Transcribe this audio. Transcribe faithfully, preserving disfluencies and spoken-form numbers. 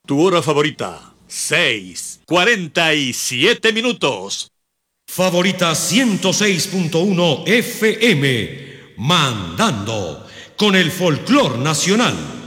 Tu hora favorita, seis, cuarenta y siete minutos. Favorita ciento seis punto uno F M, mandando con el folclor nacional.